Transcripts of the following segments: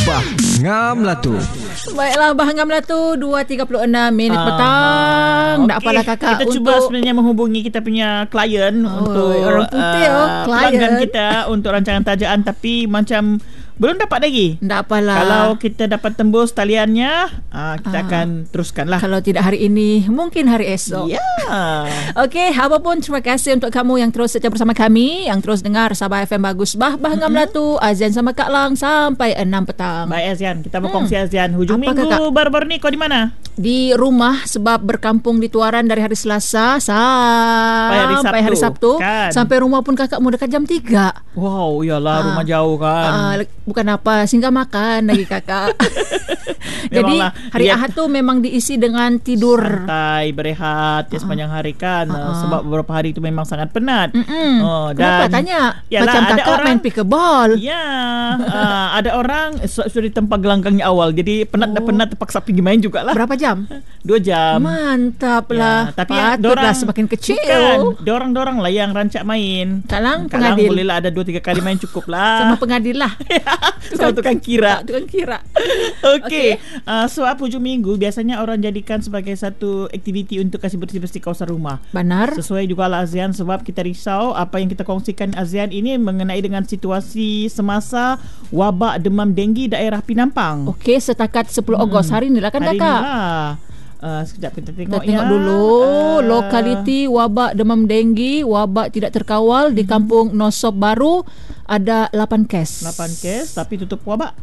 Bah ngam lah tu. Baiklah, Bah ngam lah tu 2.36 minit petang. Tak apalah kakak. Kita cuba sebenarnya menghubungi kita punya klien untuk orang putih pelanggan kita untuk rancangan tajaan, tapi macam belum dapat lagi. Tak apalah. Kalau kita dapat tembus taliannya, kita akan teruskan lah. Kalau tidak hari ini, mungkin hari esok. Ya. Okey, apapun terima kasih untuk kamu yang terus setia bersama kami, yang terus dengar Sabah FM Bagus. Bah ngam lah tu Azian sama Kak Lang sampai 6 petang. Baik Azian, kita berkongsi Azian. Hujung Apa, minggu kakak? baru-baru ni kau di mana? Di rumah sebab berkampung di Tuaran dari hari Selasa sampai hari Sabtu. Kan? Sampai rumah pun kakak mau dekat jam 3. Wow, iyalah rumah jauh kan. Bukan apa, singgah makan lagi kakak. Jadi hari Ahad tu memang diisi dengan tidur, santai, berehat sepanjang hari kan. Sebab beberapa hari tu memang sangat penat. Kenapa tanya? Yalah, Macam ada kakak orang main pickleball. Ya, ada orang sudah ditempa gelanggangnya awal. Jadi penat dah penat, terpaksa pergi main jugalah. Berapa jam? 2 jam. Mantap lah. Tapi patutlah semakin kecil. Bukan, dorang lah yang rancak main. Kalang Kalang pengadil. bolehlah ada 2-3 kali main cukup lah. Sama pengadil lah. Sama tukang kira. Tukang kira. Okey. So hujung minggu biasanya orang jadikan sebagai satu aktiviti untuk kasih bersih-bersih kawasan rumah. Benar. Sesuai juga lah Azian, sebab kita risau apa yang kita kongsikan Azian ini mengenai dengan situasi semasa wabak demam denggi daerah Penampang. Okey, setakat 10 Ogos hari ni lah kan hari kakak? Inilah. Sekejap kita tengok Kita tengok dulu lokaliti wabak demam denggi, wabak tidak terkawal di kampung Nosop Baru ada 8 kes. 8 kes tapi tutup wabak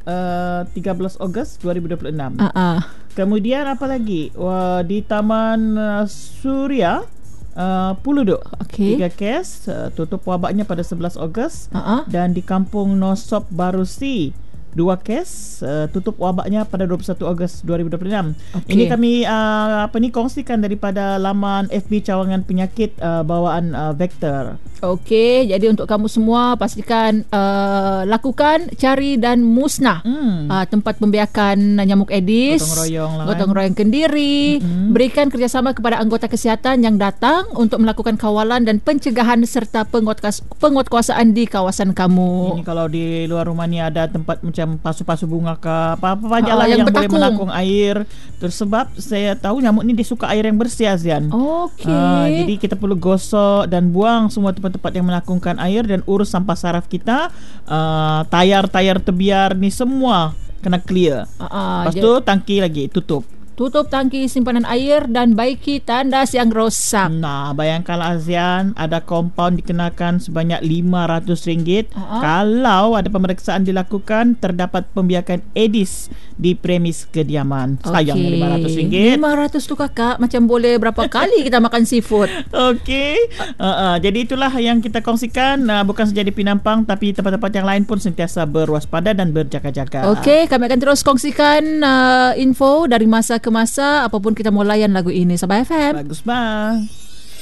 13 Ogos 2026. Kemudian apa lagi? Di Taman Suria Puluduk 3 kes tutup wabaknya pada 11 Ogos. Dan di kampung Nosop Baru C 2 kes tutup wabaknya pada 21 Ogos 2026. Ini kami kongsikan daripada laman FB Cawangan Penyakit bawaan Vector. Okey, jadi untuk kamu semua pastikan lakukan cari dan musnah tempat pembiakan nyamuk Aedes, gotong royong kendiri, berikan kerjasama kepada anggota kesihatan yang datang untuk melakukan kawalan dan pencegahan serta penguatkuasaan di kawasan kamu. Ini kalau di luar rumah ni ada tempat macam pasu-pasu bunga ke apa-apa banyak lah yang boleh bertakung. menakung air. Terus sebab saya tahu nyamuk ni dia suka air yang bersih Azian. Jadi kita perlu gosok dan buang semua tempat-tempat yang menakungkan air dan urus sampah saraf kita. Tayar-tayar tebiar ni semua kena clear. Lepas tu tangki lagi tutup tangki simpanan air dan baiki tandas yang rosak. Nah, bayangkanlah Azian, ada kompaun dikenakan sebanyak RM500 kalau ada pemeriksaan dilakukan terdapat pembiakan Aedes di premis kediaman. Sayang RM500. 500 tu kakak, macam boleh berapa kali kita makan seafood. Jadi itulah yang kita kongsikan, bukan saja di Penampang tapi tempat-tempat yang lain pun sentiasa berwaspada dan berjaga-jaga. Okey, kami akan terus kongsikan info dari masa ke masa apapun kita mau layan lagu ini. Sabah FM. Bagus bang.